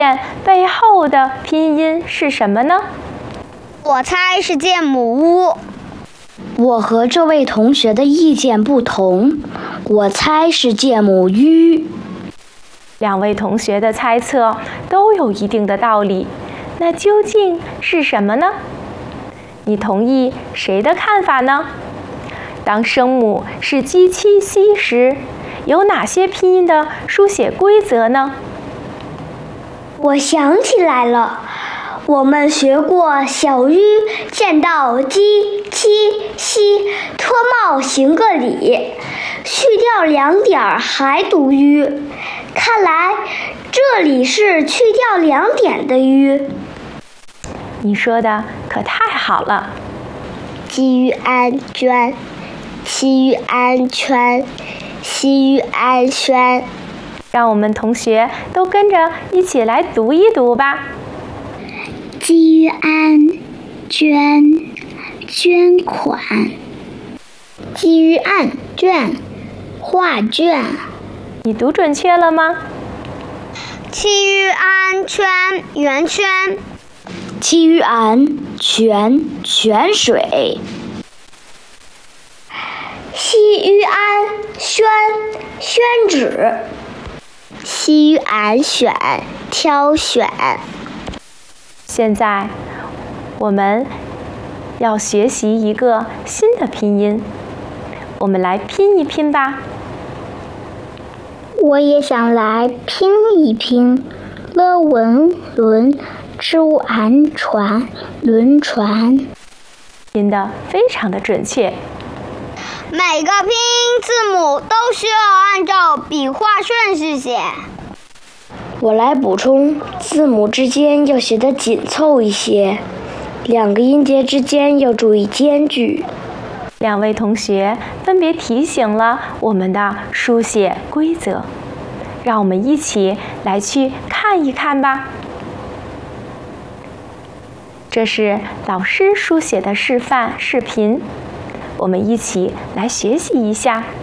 背后的拼音是什么呢？ 我猜是字母 U。 我和这位同学的意见不同，我猜是字母 U。 两位同学的猜测都有一定的道理，那究竟是什么呢？你同意谁的看法呢？当声母是基七西时，有哪些拼音的书写规则呢？ 我想起来了，我们学过小于见到鸡、七、西，脱帽行个礼，去掉2点还读 U。看来这里是去掉2点的 U。 你说的可太好了。 鸡于安娟，西于安圈，西于安轩。 让我们同学都跟着一起来读一读吧。 鸡于安捐，捐款。 鸡于案卷，画卷。 你读准确了吗？ 七于安圈，圆圈。 七于安泉，泉水。 西于安宣，宣纸。 西于安选，挑选。 现在我们要学习一个新的拼音，我们来拼一拼吧。 我也想来拼一拼。了文轮，之无安传，轮传。 拼得非常的准确。 每个拼音字母都需要按照笔画顺序写。 我来补充，字母之间要写得紧凑一些，2个音节之间要注意间距。 两位同学分别提醒了我们的书写规则，让我们一起来去看一看吧。这是老师书写的示范视频，我们一起来学习一下。